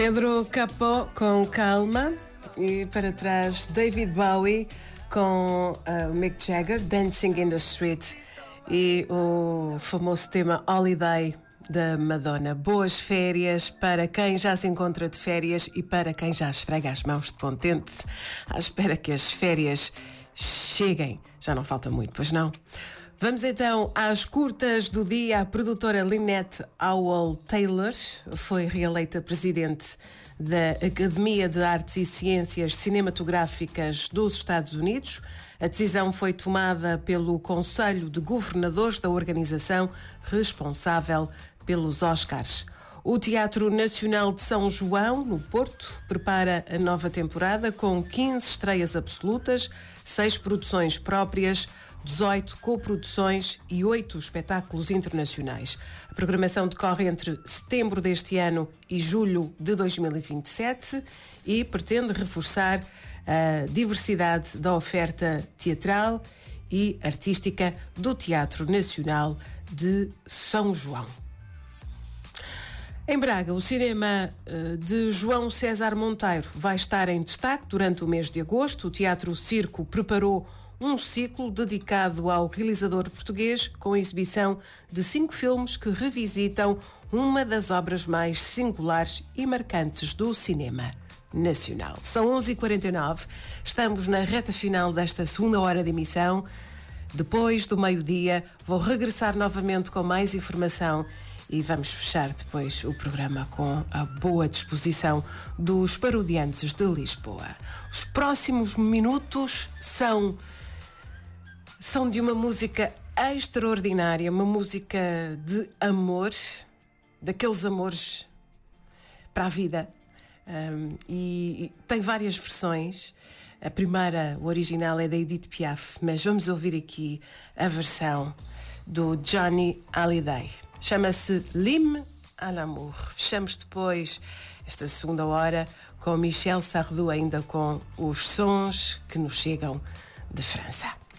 Pedro Capó com Calma e para trás David Bowie com Mick Jagger, Dancing in the Street, e o famoso tema Holiday da Madonna. Boas férias para quem já se encontra de férias e para quem já esfrega as mãos de contente à espera que as férias cheguem. Já não falta muito, pois não? Vamos então às curtas do dia. A produtora Lynette Howell Taylor foi reeleita presidente da Academia de Artes e Ciências Cinematográficas dos Estados Unidos. A decisão foi tomada pelo Conselho de Governadores da organização responsável pelos Oscars. O Teatro Nacional de São João, no Porto, prepara a nova temporada com 15 estreias absolutas, 6 produções próprias, 18 coproduções e 8 espetáculos internacionais. A programação decorre entre setembro deste ano e julho de 2027 e pretende reforçar a diversidade da oferta teatral e artística do Teatro Nacional de São João. Em Braga, o cinema de João César Monteiro vai estar em destaque durante o mês de agosto. O Teatro Circo preparou um ciclo dedicado ao realizador português com a exibição de 5 filmes que revisitam uma das obras mais singulares e marcantes do cinema nacional. São 11h49, estamos na reta final desta segunda hora de emissão. Depois do meio-dia, vou regressar novamente com mais informação e vamos fechar depois o programa com a boa disposição dos parodiantes de Lisboa. Os próximos minutos são de uma música extraordinária, uma música de amor, daqueles amores para a vida. E tem várias versões. A primeira, o original, é da Edith Piaf, mas vamos ouvir aqui a versão do Johnny Hallyday. Chama-se L'Hymne à l'amour. Fechamos depois esta segunda hora com Michel Sardou, ainda com os sons que nos chegam de França.